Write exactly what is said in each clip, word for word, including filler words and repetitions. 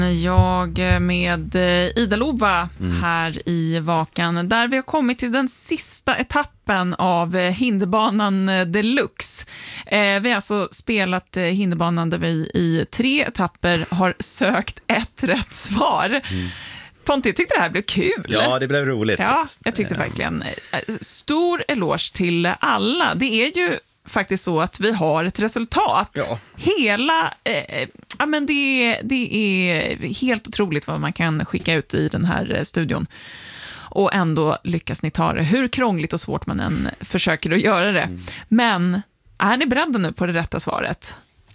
Jag med Ida-Lova mm. här i Vakan, där vi har kommit till den sista etappen av Hinderbanan Deluxe. Eh, vi har alltså spelat Hinderbanan där vi i tre etapper har sökt ett rätt svar. Mm. Ponti, jag tyckte det här blev kul. Ja, det blev roligt. Ja, jag tyckte verkligen. Stor eloge till alla. Det är ju faktiskt så att vi har ett resultat. Ja. Hela, eh, ja men det, det är helt otroligt vad man kan skicka ut i den här studion. Och ändå lyckas ni ta det. Hur krångligt och svårt man än försöker att göra det. Mm. Men är ni beredda nu på det rätta svaret?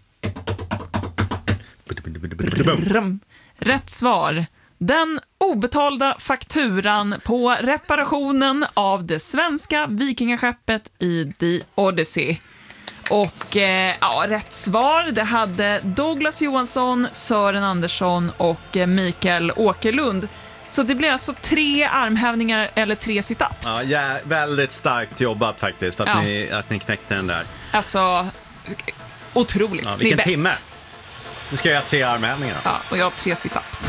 Rätt svar. Den obetalda fakturan på reparationen av det svenska vikingaskeppet i The Odyssey. Och eh, ja, rätt svar, det hade Douglas Johansson, Sören Andersson och eh, Mikael Åkerlund. Så det blir alltså tre armhävningar eller tre sit-ups. Ja, ja, väldigt starkt jobbat faktiskt att, ja. ni, att ni knäckte den där. Alltså, otroligt. Ja, vilken timme. Nu ska jag göra tre armhävningar. Ja, och jag har tre sit-ups.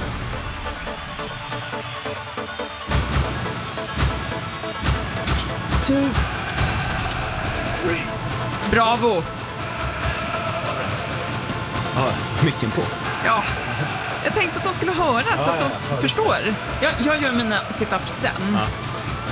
Two, three. Bravo. Ja, micken på. Ja, jag tänkte att de skulle höra så att de ja, ja, förstår. Jag, jag gör mina sit-ups sen. Ja.